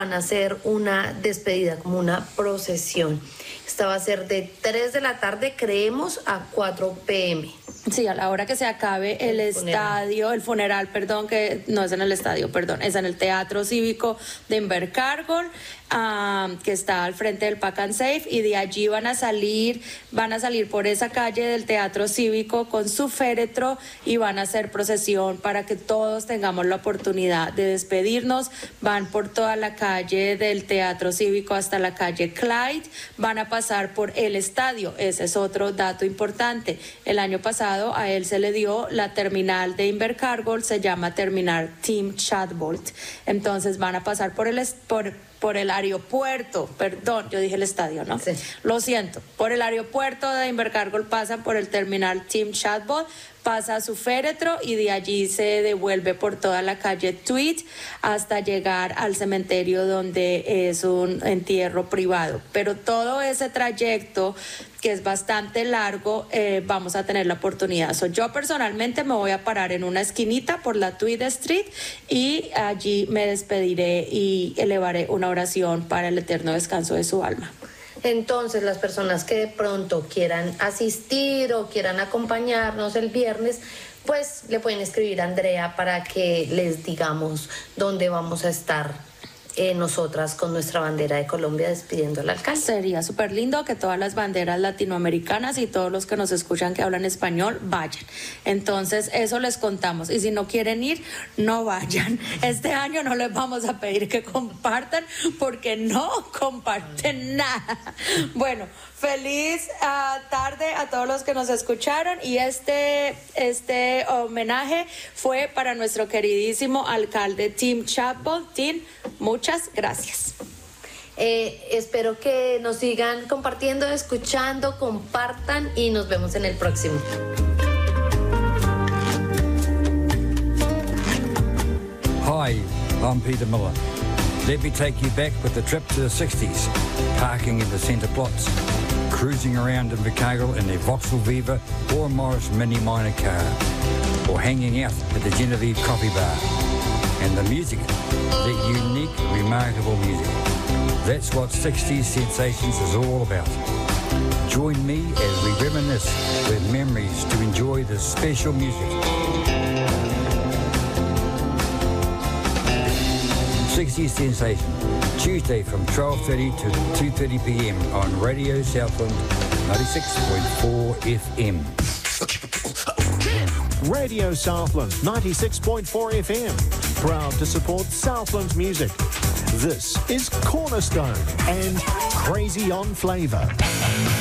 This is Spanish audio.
van a hacer una despedida, como una procesión. Esta va a ser de 3 de la tarde, creemos, a 4 p.m. Sí, a la hora que se acabe el funeral, perdón, que no es en el estadio, perdón, es en el Teatro Cívico de Invercargill, que está al frente del Pack and Save, y de allí van a salir por esa calle del Teatro Cívico con su féretro y van a hacer procesión para que todos tengamos la oportunidad de despedirnos. Van por toda la calle del Teatro Cívico hasta la calle Clyde, van a pasar por el estadio. Ese es otro dato importante. El año pasado a él se le dio la terminal de Invercargill, se llama terminal Tim Shadbolt. Entonces van a pasar por el aeropuerto, perdón, yo dije el estadio, ¿no? Sí. Lo siento, por el aeropuerto de Invercargill pasan por el terminal Tim Shadbolt, pasa a su féretro y de allí se devuelve por toda la calle Tweed hasta llegar al cementerio donde es un entierro privado. Pero todo ese trayecto, que es bastante largo, vamos a tener la oportunidad. Yo personalmente me voy a parar en una esquinita por la Tweed Street y allí me despediré y elevaré una oración para el eterno descanso de su alma. Entonces, las personas que de pronto quieran asistir o quieran acompañarnos el viernes, pues le pueden escribir a Andrea para que les digamos dónde vamos a estar nosotras con nuestra bandera de Colombia despidiendo al alcalde. Sería súper lindo que todas las banderas latinoamericanas y todos los que nos escuchan que hablan español vayan. Entonces, eso les contamos. Y si no quieren ir, no vayan. Este año no les vamos a pedir que compartan porque no comparten nada. Bueno, feliz tarde a todos los que nos escucharon, y este homenaje fue para nuestro queridísimo alcalde Tim Shadbolt. Tim, muchas gracias. Espero que nos sigan compartiendo, escuchando, compartan y nos vemos en el próximo. Hi, I'm Peter Miller. Let me take you back with a trip to the 60s, parking in the centre plots, cruising around Invercargill in their Vauxhall Viva or a Morris Mini Minor car, or hanging out at the Genevieve Coffee Bar. And the music, that unique, remarkable music. That's what 60s Sensations is all about. Join me as we reminisce with memories to enjoy this special music. 60s Sensation, Tuesday from 12:30 to 2:30 p.m. on Radio Southland 96.4 FM. Radio Southland 96.4 FM, proud to support Southland music. This is Cornerstone and Crazy on Flavour.